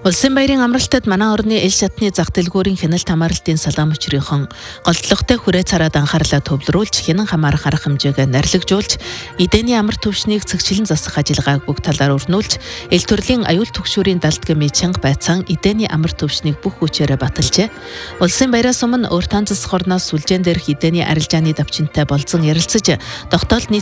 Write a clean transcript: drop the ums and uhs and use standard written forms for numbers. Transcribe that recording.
Улсын баярын амралтад манай орны ил шатны зах дэлгүүрийн хяналт хамааралтын салгам өчрийнхэн голдлоготой хүрээ цараад анхаарлаа төвлөрүүлж хянан хамаарах арга хэмжээг нарлагжуулж эдэний амар төвшнийг цэгчлэн засах ажиллагааг бүх талаар өрнүүлж ил төрлийн аюул түгшүүрийн далд гэмий чанга байцаан эдэний амар төвшнийг бүх хүчээрээ баталжээ. Улсын баяраас өмнө Уртан засах орноос сүлжээн дээрх эдэний арилжааны давчинтай болзон ярилцаж тогтоолт